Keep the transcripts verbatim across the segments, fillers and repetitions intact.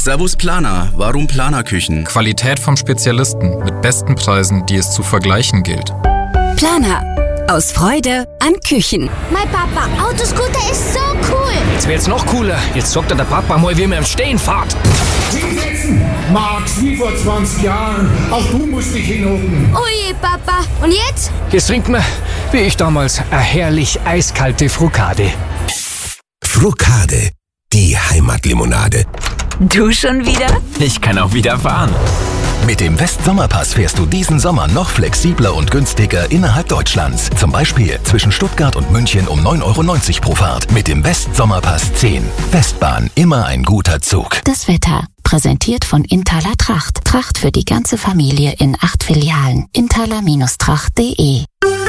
Servus Planer, warum Planer-Küchen? Qualität vom Spezialisten mit besten Preisen, die es zu vergleichen gilt. Planer. Aus Freude an Küchen. Mein Papa, Autoscooter ist so cool. Jetzt wird's noch cooler. Jetzt sagt er der Papa mal, wie man im Stehen fährt. Hinsetzen, Max, wie vor zwanzig Jahren. Auch du musst dich hinhocken. Oje, Papa. Und jetzt? Jetzt trinkt man, wie ich damals, eine herrlich eiskalte Frucade. Frucade, die Heimatlimonade. Du schon wieder? Ich kann auch wieder fahren. Mit dem West-Sommerpass fährst du diesen Sommer noch flexibler und günstiger innerhalb Deutschlands. Zum Beispiel zwischen Stuttgart und München um neun Euro neunzig pro Fahrt. Mit dem West-Sommerpass zehn. Westbahn, immer ein guter Zug. Das Wetter. Präsentiert von Intaler Tracht. Tracht für die ganze Familie in acht Filialen. intaler Tracht punkt de.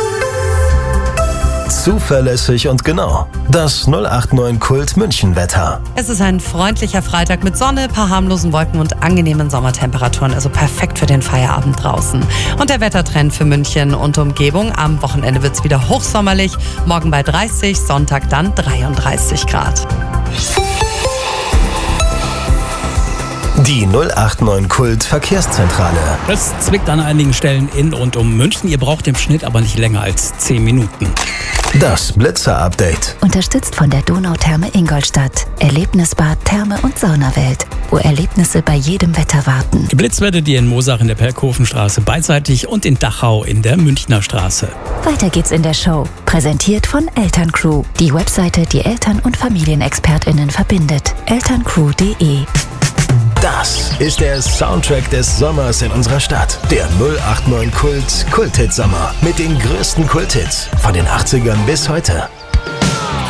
Zuverlässig und genau. Das null acht neun Kult München Wetter. Es ist ein freundlicher Freitag mit Sonne, paar harmlosen Wolken und angenehmen Sommertemperaturen, also perfekt für den Feierabend draußen. Und der Wettertrend für München und Umgebung: am Wochenende wird es wieder hochsommerlich, morgen bei dreißig, Sonntag dann dreiunddreißig Grad. Die null acht neun Kult Verkehrszentrale. Es zwickt an einigen Stellen in und um München. Ihr braucht im Schnitt aber nicht länger als zehn Minuten. Das Blitzer-Update. Unterstützt von der Donautherme Ingolstadt. Erlebnisbad, Therme und Saunawelt, wo Erlebnisse bei jedem Wetter warten. Geblitzt werdet ihr in Mosach in der Perlkofenstraße beidseitig und in Dachau in der Münchner Straße. Weiter geht's in der Show. Präsentiert von Elterncrew. Die Webseite, die Eltern- und FamilienexpertInnen verbindet. elterncrew punkt de. Das ist der Soundtrack des Sommers in unserer Stadt. Der null acht neun Kult Kulthit Sommer mit den größten Kulthits von den achtzigern bis heute.